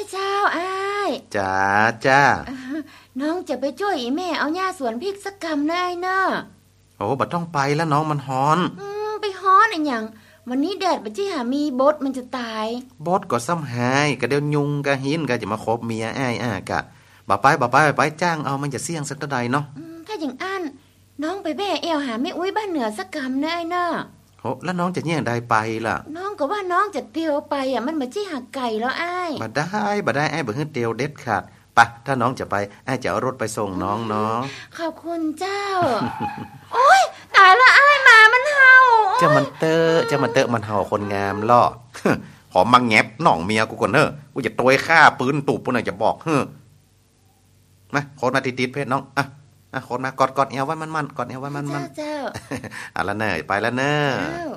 เจ้าอ้ายจ้าจ้าน้องจะไปช่วยอีแม่เอาหญ้าสวนพริกสักกำได้เนอะโอ้บัดต้องไปแล้วน้องมันฮ้อนไปฮ้อนอย่างวันนี้แดดบัดจี้หามีบดมันจะตายบดก็ซ้ำหายก็เดี๋ยวยุงก็หินก็จะมาคบเมียอ้ายกะบ่ไปจ้างเอามันจะเสี่ยงสักเท่าใดเนาะถ้าอย่างอันน้องไปแบ่เอวหาแม่อุ้ยบ้านเหนือสักกำได้เนอะโอ้แล้วน้องจะแย่งได้ไปล่ะน้องก็ว่าน้องจะเตียวไปมันบัดจี้หาไก่แล้วอ้ายบ่ได้อ้ายบ่ฮึดเตียวเด็ดขาดปะถ้าน้องจะไปอ้ายจะเอารถไปส่งน้องเนาะขอบคุณเจ้า โอ๊ยตายละอ้ายหมามันเห่าจะมันเตอะมันเห่าคนงามล่อ หอมมาแงบหน่องเมียกูก่อนเด้อกูจะตวยฆ่าปืนตูบปุ่นน่ะจะบอกมาโคตรมาติดๆเพชรน้องโคตรมากอดเอวไว้มันกอดเอวไว้มันเจ้าอ่ะแล้วเนอะไปแล้วเนอะ